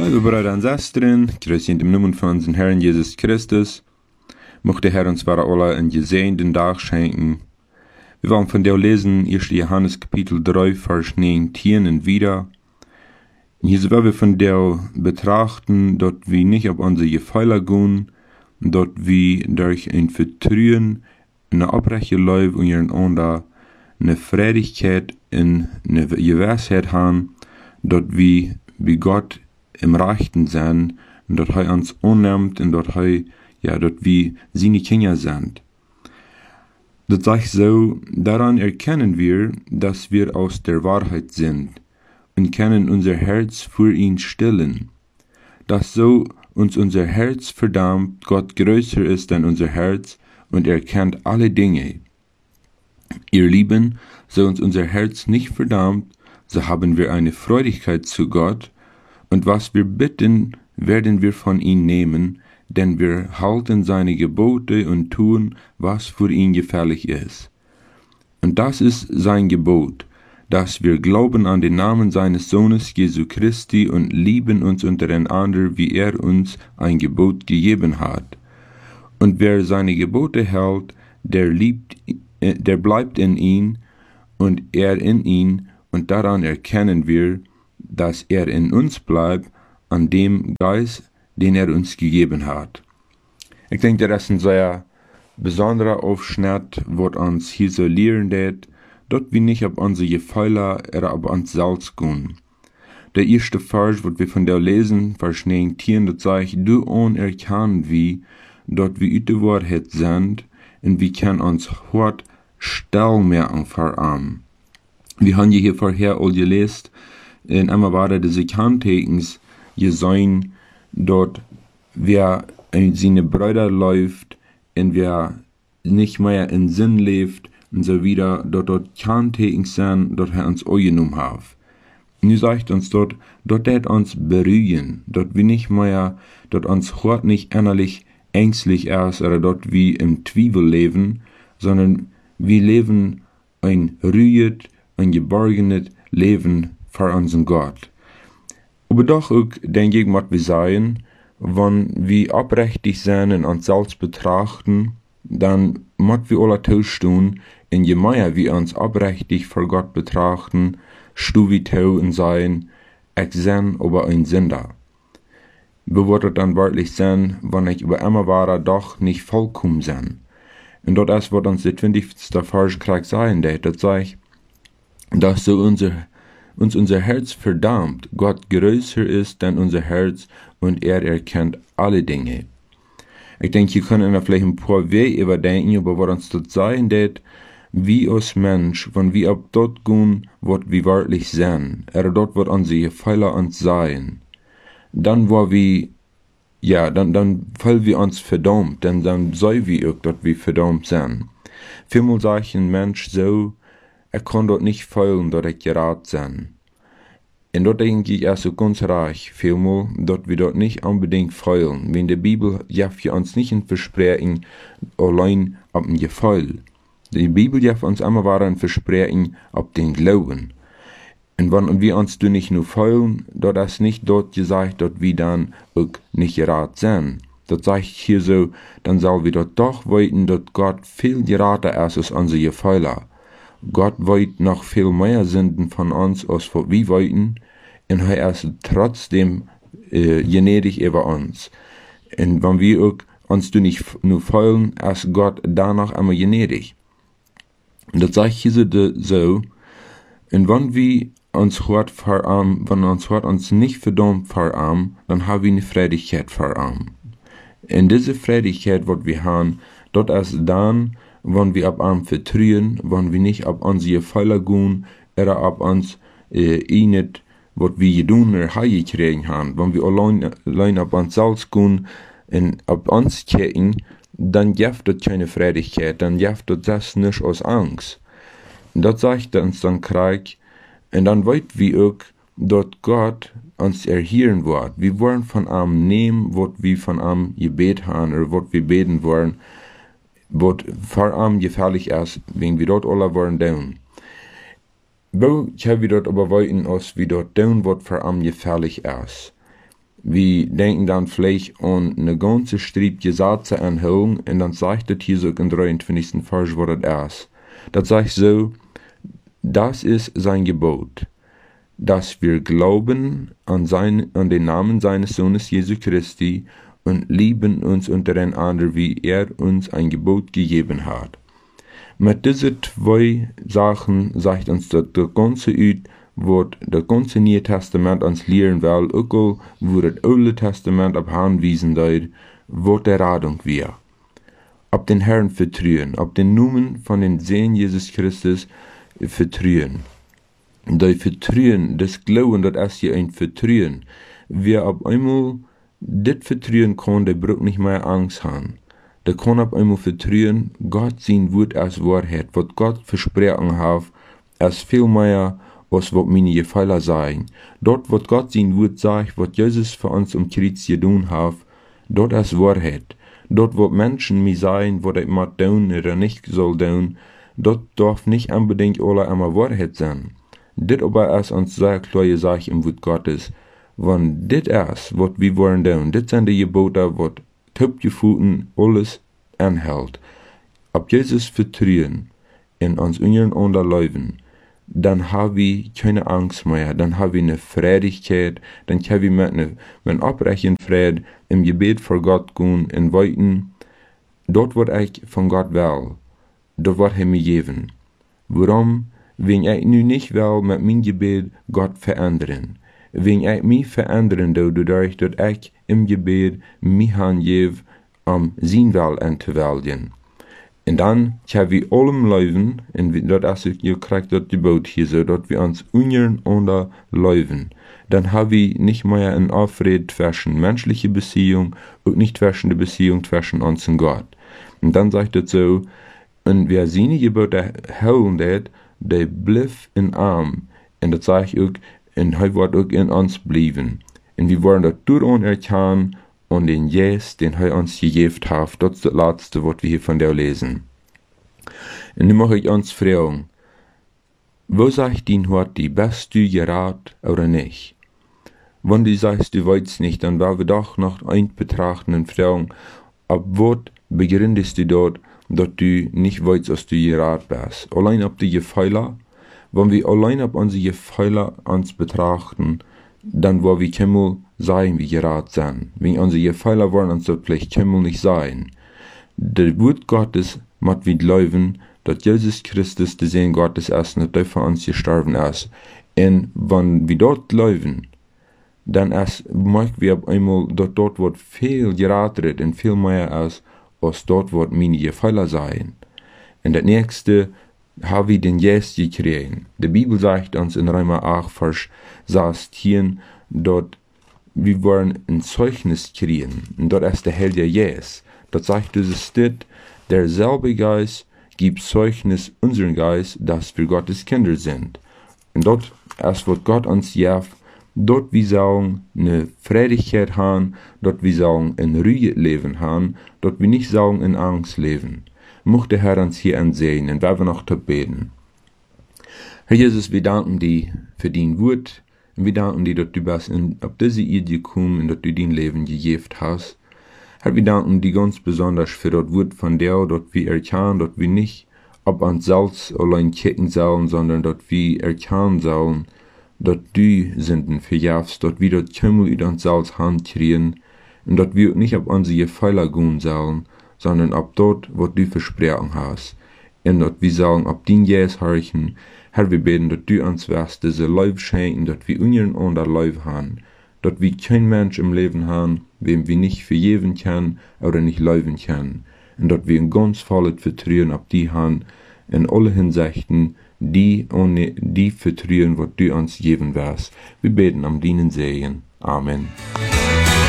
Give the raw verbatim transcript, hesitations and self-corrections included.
Liebe Brüder und Schwestern, grüß in dem Namen von unserem Herrn Jesus Christus. Möchte der Herr uns für alle einen gesegneten Tag schenken. Wir wollen von dir lesen, erster Johannes Kapitel drei, Vers neunzehn und wieder. Und hier wollen wir von dir betrachten, dort wir nicht auf unsere Gefälle gehen, dort wir durch ein Vertrauen, eine Abreche Leben und ihren Onda, eine Freudigkeit und eine Gewissheit haben, dort wir wie Gott im Rechten sind, und dort er uns annimmt, und dort er, ja, dort wir seine Kinder sind. Das sagt so, daran erkennen wir, dass wir aus der Wahrheit sind, und können unser Herz für ihn stillen. Dass so uns unser Herz verdammt, Gott größer ist denn unser Herz, und er kennt alle Dinge. Ihr Lieben, so uns unser Herz nicht verdammt, so haben wir eine Freudigkeit zu Gott, und was wir bitten, werden wir von ihm nehmen, denn wir halten seine Gebote und tun, was für ihn gefährlich ist. Und das ist sein Gebot, dass wir glauben an den Namen seines Sohnes Jesu Christi und lieben uns untereinander, wie er uns ein Gebot gegeben hat. Und wer seine Gebote hält, der liebt, der bleibt in ihn und er in ihn, und daran erkennen wir, dass er in uns bleibt, an dem Geist, den er uns gegeben hat. Ich denke, das ist ein sehr besonderer Aufschnitt, wo uns hier so lehren wird, dort wir nicht auf unsere Gefälle oder auf uns selbst gehen. Der erste Vers, wo wir von der lesen, Vers neunzehn, dort sagt, du unerkennen wie, dort wir die Wahrheit sind, und wir können uns hart Stellmerken verarmen. Wir haben hier vorher all gelesen, in einmal war da diese Kanttekens gesehen, dort wer in seine Brüder läuft, und wer nicht mehr in Sinn lebt, und so wieder, dort dort Kanttekens sind, dort er uns angenommen hat. Und er sagt uns dort, dort wird uns beruhigen, dort wir nicht mehr, dort uns hört nicht innerlich ängstlich ist, oder dort wie im Zwiebel leben, sondern wir leben ein ruhiges, ein geborgenes Leben für unseren Gott. Aber doch auch, denke ich, was wir sagen, wenn wir aufrichtig sind und uns selbst betrachten, dann müssen wir alle tun, und je mehr wir uns aufrichtig vor Gott betrachten, stu wir tau und sagen, ich bin aber ein Sünder. Bewirtet dann wörtlich sein, wenn ich über immer war, doch nicht vollkommen sein. Und dort ist, wird uns der zwanzigste Vers gleich sagen, das sagt, dass so unser, uns unser Herz verdammt, Gott größer ist denn unser Herz, und er erkennt alle Dinge. Ich denke, hier können wir vielleicht ein paar Wege überdenken, aber was uns dort sagen, das, wie als Mensch, wenn wir ab dort gehen, wird wir wörtlich sein, oder dort wird unsere Fehler uns sein, dann wo wir, ja, dann, dann fallen wir uns verdammt, denn dann soll wir auch dort wie verdammt sein. Vielmal sagt ein Mensch so, er kann dort nicht fehlen, dort er gerät sein. Und dort denke ich also ganz reich, vielmal, dort wir dort nicht unbedingt fehlen. Wenn die Bibel ja für uns nicht ein Versprechen allein auf ein Gefühl. Die Bibel ja für uns immer war ein Versprechen auf den Glauben. Und wenn wir uns du nicht nur fehlen, dort ist nicht dort gesagt, dort wir dann auch nicht gerät sind. Dort sagt hier so, dann soll wir dort doch weiten, dort Gott viel gerater ist als unsere Gefälle. Gott wollt noch viel mehr Sünden von uns, als wir wollten, und er ist trotzdem äh, gnädig über uns. Und wenn wir auch uns du nicht nur fehlen, ist Gott danach immer gnädig. Und das sagt hier so, und wenn wir uns hört verarmen, wenn uns hört uns nicht verdammt verarmen, dann haben wir eine Freudigkeit verarmen. Und diese Freudigkeit, was wir haben, dort ist dann, wenn wir ab am vertrauen, wenn wir nicht ab unsere Fehler gehen, oder ab uns äh, nicht, was wir getan oder heimgekriegt haben, wenn wir allein, allein ab uns selbst gehen und ab uns kicken, dann gibt es keine Freudigkeit, dann gibt es das nicht aus Angst. Und das sagt uns dann Krieg, und dann wollt wir auch, dort Gott uns erhören wird. Wir wollen von ihm nehmen, was wir von ihm gebet haben, oder was wir beten wollen, was für ihm gefährlich ist, wenn wir dort alle wollen tun. Wo können wir dort aber wollten, als wir dort tun, was für ihm gefährlich ist. Wir denken dann vielleicht an eine ganze Strip Gesetze anhören, und dann sagt das hier so in dreiundzwanzigsten Vers, wo das ist. Das sagt so, das ist sein Gebot, dass wir glauben an, sein, an den Namen seines Sohnes Jesu Christi und lieben uns untereinander, wie er uns ein Gebot gegeben hat. Mit diesen zwei Sachen sagt uns das der ganze Üd, was das ganze Neue Testament uns lehren will, auch wo das Alte Testament ab anwiesen deut, wo der Radung wir. Ab den Herrn vertrauen, ab den Namen von den Sohn Jesus Christus vertrauen. Das Vertrauen, das Glauben, das ist ja ein Vertrauen. Wer ab einmal das Vertrauen kann, der braucht nicht mehr Angst haben. Der kann ab einmal vertrauen, Gott sein Wort als Wahrheit, was Gott versprochen hat, als viel mehr, als was meine Fehler sagen. Dort, was Gott sein Wort sagt, was Jesus für uns am Kreuz getan hat, dort ist Wahrheit. Dort, wo Menschen mir sagen, was ich mal tun oder nicht soll tun, dort darf nicht unbedingt alle immer Wahrheit sein. Dit aber ist uns sehr klar gesagt im Wort Gottes. Wenn dit ist, was wir wollen tun, dit sind die Gebote, was Taubgefühlten alles anhält. Ab Jesus vertrauen in uns unseren Unterleben, dann haben wir keine Angst mehr, dann haben wir eine Freudigkeit, dann können wir mit einer mit abbrechen Fried im Gebet vor Gott gehen und weiten, dort wird ich von Gott will, dort wird er mir geben. Warum? Wenn ich nun nicht will mit meinem Gebet Gott verändern, wenn ich mich verändern will, dadurch, dass ich im Gebet mich angebe, um sein Will anzuwählen. Und dann können wir allem leben, und das ist, ihr kriegt das Gebot hier so, dass wir uns unseren unter leben. Dann haben wir nicht mehr eine Aufrede zwischen menschliche Beziehung und nicht zwischen der Beziehung zwischen uns und Gott. Und dann sagt es so, und wer seine Gebote halten hat, der bleibt in Arm. Und das sage ich auch, und er wird auch in uns bleiben. Und wir wollen das durch erkennen, und den Jes, den er uns gegeben hat, das ist das Letzte, was wir hier von der lesen. Und nun mache ich uns fragen, wo sagt ihn heute, bist du gerat oder nicht? Wenn du sagst, du weißt nicht, dann werden wir doch noch ein betrachten und fragen, ab was begründest du dort, dass du nicht weißt, dass du gerat bist? Allein ab die Fehler? Wenn wir allein ab unsere Fehler uns betrachten, dann wollen wir keinmal sein, wie gerat sind. Wenn unsere Fehler wollen uns das vielleicht keinmal nicht sein. Der Wort Gottes macht wir glauben, dass Jesus Christus der Sohn Gottes ist und dass er für uns gestorben ist. Und wenn wir dort glauben, dann ist, merken wir auf einmal, dass dort wird viel geratet und viel mehr ist, als dort wird meine Fehler sein. Und das nächste haben wir den Jes gekriegt. Die Bibel sagt uns in Römer acht, Vers sechzehn, dort wir wollen ein Zeugnis kriegen. Und dort ist der Heilige Jes. Dort sagt dieses Stitt, derselbe Geist gibt Zeugnis unseren Geist, dass wir Gottes Kinder sind. Und dort ist, was Gott uns gibt, dort wir sollen eine Freudigkeit haben, dort wir sollen in Ruhe leben haben, dort wir nicht sollen in Angst leben. Mocht der Herr uns hier ansehen, und werden wir noch beten. Herr Jesus, wir danken dir für dein Wort, und wir danken dir, dass du bist in, auf diese Idee gekommen und dass du dein Leben gegeben hast. Herr, wir danken dir ganz besonders für das Wort von dir, dass wir erkennen, dass wir nicht auf uns selbst allein kicken sollen, sondern dass wir erkennen sollen, dass du Sünden verjährst, dass wir das Kümmel in uns selbst handkriegen und dass wir nicht auf unsere Fehler gehen sollen, sondern auf dort, was du versprochen hast. Und dass wir sollen auf den Jes horchen. Herr, wir beten, dass du uns wirst diese Leib schenken, dass wir unseren unter Leib haben, dass wir kein Mensch im Leben haben, wem wir nicht vergeben können oder nicht leben können. Und dass wir ein ganz volles Vertrauen auf die haben, in alle Hinsichten, die ohne die Vertrauen, was du uns geben wirst. Wir beten am deinen Segen. Amen.